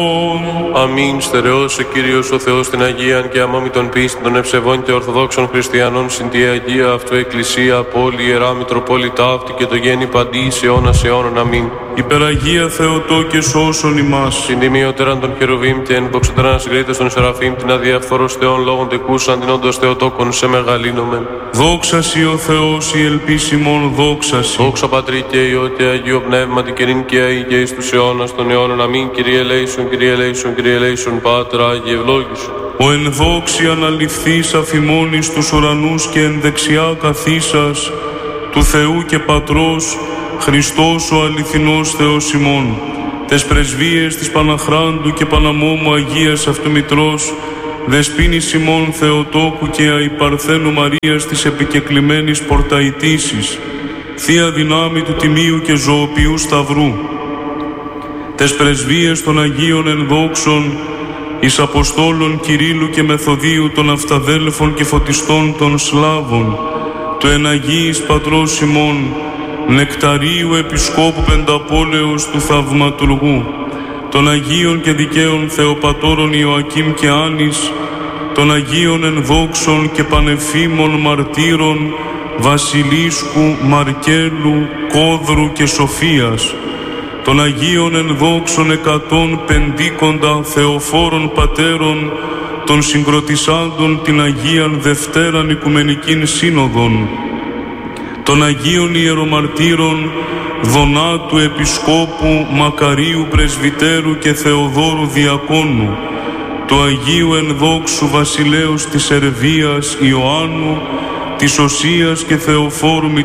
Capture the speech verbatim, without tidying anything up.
Αμήν. Στερεώσε Κύριος ο Θεός την Αγίαν και αμόμη των πίστην των ευσεβών και ορθοδόξων χριστιανών συν τη Αγία αυτού Εκκλησία, πόλη, Ιερά Μητροπόλη ταύτη και το γέννη παντής αιώνας αιώνων. Αμήν. Υπεραγία Θεοτό και σώσον ημάς. Συν τιμιότεραν των χερουβίμ και εν ποξωτεράν συγκρίτες των Σεραφείμ, την αδιαφθορός Θεών λόγων τεκούσαν, την όντως Θεοτόκον σε μεγαλύνομεν. Δόξα σοι ο Θεός, η ελπίς ημών, δόξα σοι. Δόξα Πατρί και Υιό και Αγίο Πνεύματι και νυν και αεί και εις τους αιώνας των αιώνων. Αμήν. Kyrie eleison, Kyrie eleison, Kyrie eleison, Πάτερ Άγιε ευλόγησον. Ο εν δόξη αναληφθείς αφημών εις τους ουρανούς και εν δεξιά καθίσας του Θεού και Πατρός, Χριστός ο αληθινός Θεός ημών, τες πρεσβείες της Παναχράντου και Παναμόμου Αγίας αυτού Μητρός, δεσπίνης ημών Θεοτόκου και αϊπαρθένου Μαρίας της επικεκλημένης πορταϊτήσης, Θεία δυνάμει του Τιμίου και Ζωοποιού Σταυρού, τες πρεσβείες των Αγίων ενδόξων, εις Αποστόλων Κυρίλλου και Μεθοδίου των Αυταδέλφων και Φωτιστών των Σλάβων, του εν Αγίης Πατρός ημών, Νεκταρίου Επισκόπου Πενταπόλεως του Θαυματουργού, των Αγίων και Δικαίων Θεοπατώρων Ιωακήμ και Άνης, των Αγίων ενδόξων και πανεφήμων μαρτύρων Βασιλίσκου, Μαρκέλου, Κόδρου και Σοφίας, των Αγίων ενδόξων εκατόν πεντήκοντα Θεοφόρων Πατέρων, των συγκροτησάντων την Αγίαν Δευτέραν Οικουμενικήν Σύνοδον, των Αγίων Ιερομαρτύρων Δονάτου Επισκόπου, Μακαρίου Πρεσβυτέρου και Θεοδόρου Διακόνου, του Αγίου ενδόξου Βασιλέως της Σερβίας Ιωάννου, της Οσίας και Θεοφόρου